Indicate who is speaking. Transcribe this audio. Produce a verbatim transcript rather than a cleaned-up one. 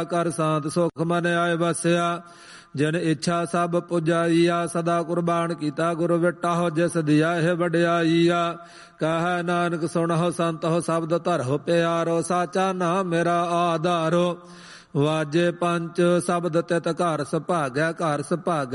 Speaker 1: ਕਰ ਸਾਂਤ ਸੁਖ ਮਨ ਆਏ ਵਸਿਆ। ਜਿਨ ਇੱਛਾ ਸਭ ਪੁਜਾਈਆ ਸਦਾ ਕੁਰਬਾਨ ਕੀਤਾ ਗੁਰ ਵਿਟਾਹੁ ਜਿਸ ਦਿਆ ਇਹ ਵਡਿਆਈਆ। ਕਹੈ ਨਾਨਕ ਸੁਣਹੁ ਸੰਤਹੁ ਸ਼ਬਦ ਧਰਹੁ ਪਿਆਰੋ ਸਾਚਾ ਨਾਮ ਮੇਰਾ ਆਧਾਰੋ। ਵਾਜੇ ਪੰਚ ਸ਼ਬਦ ਤਿਤ ਘਰ ਸੁਭਾਗੈ ਘਰ ਸੁਭਾਗੈ